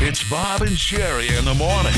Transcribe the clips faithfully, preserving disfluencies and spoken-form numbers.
It's Bob and Sherry in the morning.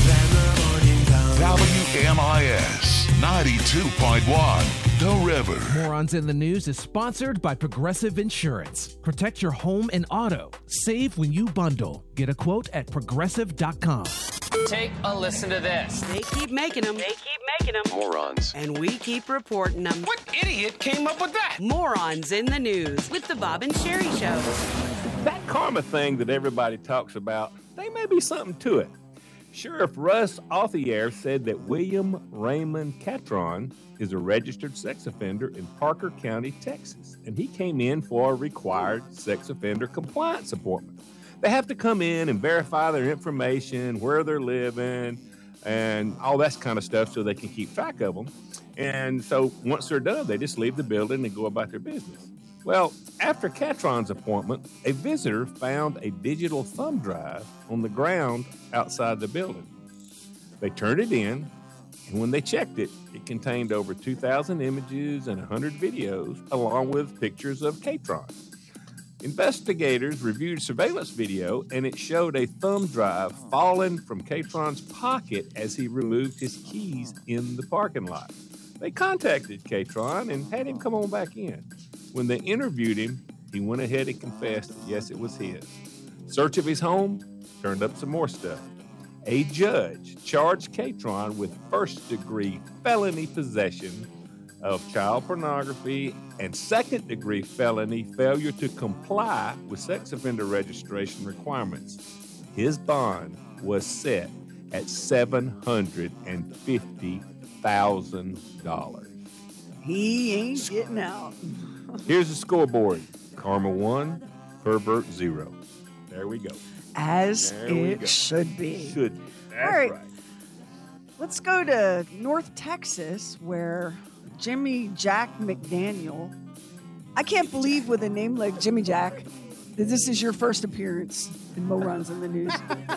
W M I S ninety-two point one, The River. Morons in the News is sponsored by Progressive Insurance. Protect your home and auto. Save when you bundle. Get a quote at progressive dot com. Take a listen to this. They keep making them. They keep making them. Morons. And we keep reporting them. What idiot came up with that? Morons in the News with the Bob and Sherry Show. That karma thing that everybody talks about, there may be something to it. Sheriff Russ Authier said that William Raymond Catron is a registered sex offender in Parker County, Texas, and he came in for a required sex offender compliance appointment. They have to come in and verify their information, where they're living, and all that kind of stuff so they can keep track of them. And so once they're done, they just leave the building and go about their business. Well, after Catron's appointment, a visitor found a digital thumb drive on the ground outside the building. They turned it in, and when they checked it, it contained over two thousand images and one hundred videos, along with pictures of Catron. Investigators reviewed surveillance video, and it showed a thumb drive falling from Catron's pocket as he removed his keys in the parking lot. They contacted Catron and had him come on back in. When they interviewed him, he went ahead and confessed that, yes, it was his. Search of his home turned up some more stuff. A judge charged Catron with first-degree felony possession of child pornography and second-degree felony failure to comply with sex offender registration requirements. His bond was set at seven hundred fifty thousand dollars. He ain't getting out. Here's the scoreboard. Karma one, pervert zero. There we go. As there we go. it should be. Should be. That's All right. right. Let's go to North Texas, where Jimmy Jack McDaniel. I can't believe with a name like Jimmy Jack that this is your first appearance in Morons in the News.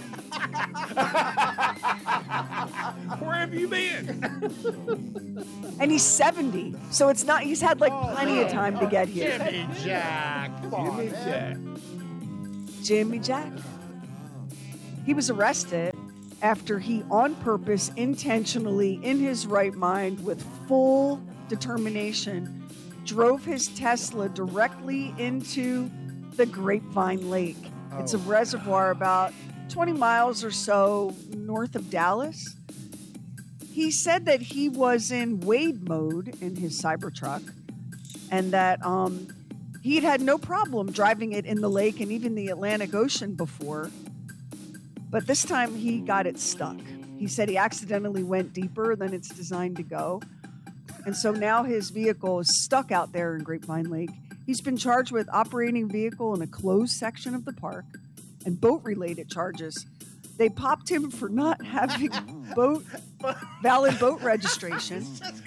Where have you been? And he's seventy, so it's not. He's had like plenty of time to get here. Jimmy Jack. Jimmy Jack. Jimmy Jack. He was arrested after he, on purpose, intentionally, in his right mind, with full determination, drove his Tesla directly into the Grapevine Lake. Oh. It's a reservoir about twenty miles or so north of Dallas. He said that he was in Wade mode in his Cybertruck, and that um, he'd had no problem driving it in the lake and even the Atlantic Ocean before. But this time he got it stuck. He said he accidentally went deeper than it's designed to go. And so now his vehicle is stuck out there in Grapevine Lake. He's been charged with operating vehicle in a closed section of the park and boat-related charges. They popped him for not having boat valid boat registration.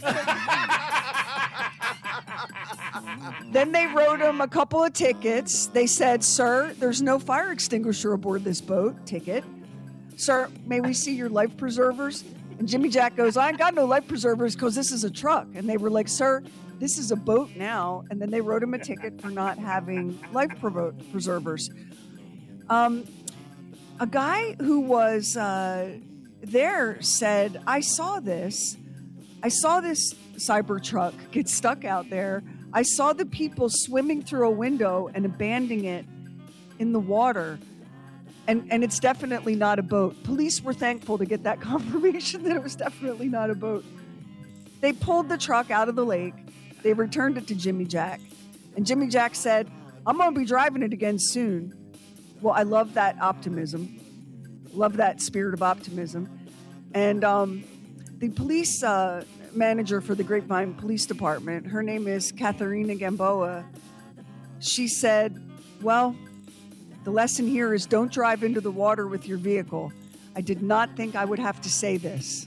Then they wrote him a couple of tickets. They said, "Sir, there's no fire extinguisher aboard this boat." Ticket. "Sir, may we see your life preservers?" And Jimmy Jack goes, "I ain't got no life preservers because this is a truck." And they were like, "Sir, this is a boat now." And then they wrote him a ticket for not having life preservers. Um, a guy who was uh, there said, "I saw this. I saw this Cybertruck get stuck out there. I saw the people swimming through a window and abandoning it in the water. And, and it's definitely not a boat." Police were thankful to get that confirmation that it was definitely not a boat. They pulled the truck out of the lake. They returned it to Jimmy Jack. And Jimmy Jack said, "I'm going to be driving it again soon." Well, I love that optimism. Love that spirit of optimism. And um, the police uh, manager for the Grapevine Police Department, her name is Katharina Gamboa. She said, "Well, the lesson here is don't drive into the water with your vehicle. I did not think I would have to say this."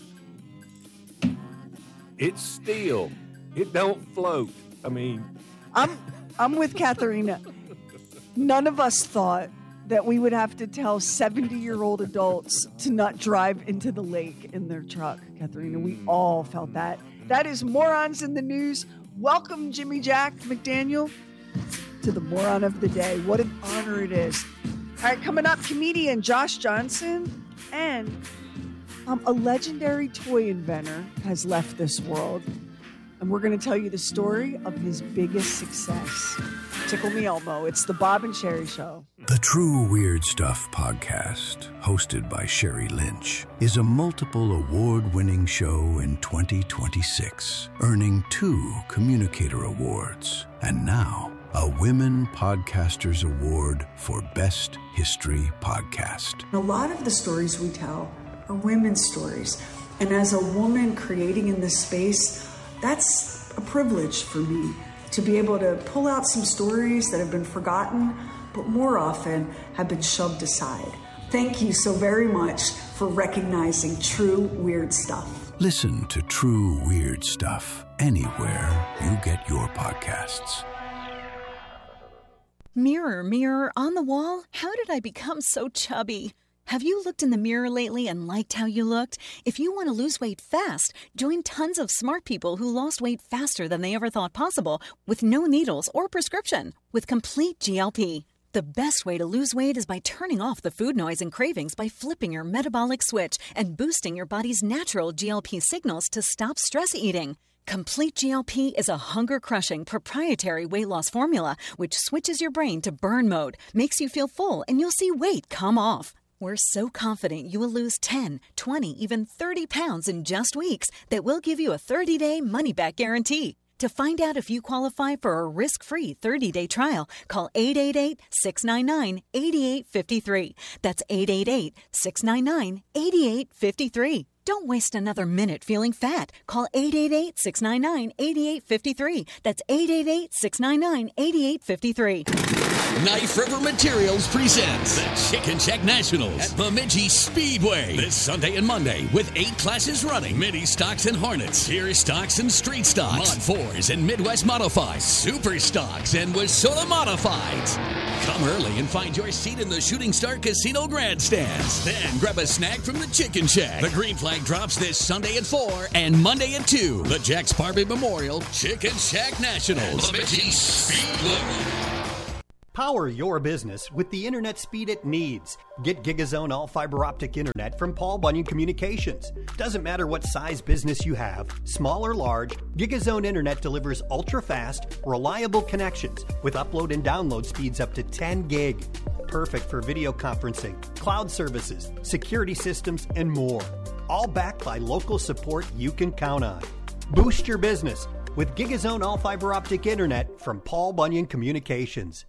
It's steel. It don't float. I mean, I'm I'm with Katharina. None of us thought that we would have to tell seventy-year-old adults to not drive into the lake in their truck. Katharina, we all felt that. That is Morons in the News. Welcome, Jimmy Jack McDaniel, to the Moron of the Day. What an honor it is. All right, coming up, comedian Josh Johnson and um, a legendary toy inventor has left this world. And we're going to tell you the story of his biggest success. Tickle me Elmo. It's the Bob and Sherry Show. The True Weird Stuff podcast, hosted by Sherry Lynch, is a multiple award-winning show in twenty twenty-six, earning two Communicator Awards. And now, a Women Podcasters Award for Best History Podcast. A lot of the stories we tell are women's stories. And as a woman creating in this space, that's a privilege for me to be able to pull out some stories that have been forgotten, but more often have been shoved aside. Thank you so very much for recognizing True Weird Stuff. Listen to True Weird Stuff anywhere you get your podcasts. Mirror, mirror on the wall, how did I become so chubby? Have you looked in the mirror lately and liked how you looked? If you want to lose weight fast, join tons of smart people who lost weight faster than they ever thought possible with no needles or prescription with Complete G L P. The best way to lose weight is by turning off the food noise and cravings by flipping your metabolic switch and boosting your body's natural G L P signals to stop stress eating. Complete G L P is a hunger-crushing proprietary weight loss formula which switches your brain to burn mode, makes you feel full, and you'll see weight come off. We're so confident you will lose ten, twenty, even thirty pounds in just weeks that we'll give you a thirty-day money-back guarantee. To find out if you qualify for a risk-free thirty-day trial, call eight eight eight, six nine nine, eight eight five three. That's eight eight eight, six nine nine, eight eight five three. Don't waste another minute feeling fat. Call eight eight eight, six nine nine, eight eight five three. That's eight eight eight, six nine nine, eight eight five three. Knife River Materials presents the Chicken Shack Nationals at Bemidji Speedway this Sunday and Monday with eight classes running: mini stocks and harnets, tier stocks and street stocks, mod fours and Midwest modifieds, super stocks and Wasilla modifieds. Come early and find your seat in the Shooting Star Casino grandstands. Then grab a snack from the Chicken Shack. The green flag drops this Sunday at four and Monday at two. The Jack Sparby Memorial Chicken Shack Nationals. Bemidji Speedway. Power your business with the internet speed it needs. Get Gigazone all fiber optic internet from Paul Bunyan Communications. Doesn't matter what size business you have, small or large, Gigazone internet delivers ultra-fast, reliable connections with upload and download speeds up to ten gig. Perfect for video conferencing, cloud services, security systems, and more. All backed by local support you can count on. Boost your business with Gigazone all fiber optic internet from Paul Bunyan Communications.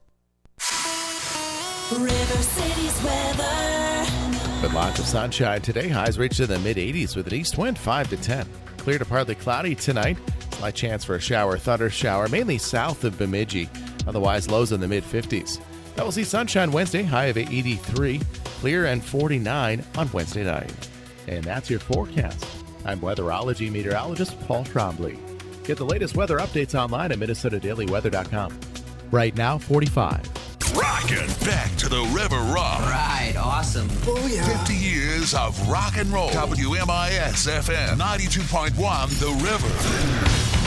River City's weather. With lots of sunshine today, highs reach in the mid eighties with an east wind five to ten. Clear to partly cloudy tonight. Slight chance for a shower, thunder shower, mainly south of Bemidji. Otherwise, lows in the mid fifties. Now we'll see sunshine Wednesday, high of eighty-three. Clear and forty-nine on Wednesday night. And that's your forecast. I'm weatherology meteorologist Paul Trombley. Get the latest weather updates online at Minnesota Daily Weather dot com. Right now, forty-five. Rockin' back to the River Rock. Right, awesome. Oh, yeah. fifty years of rock and roll. W M I S F M ninety-two point one, The River.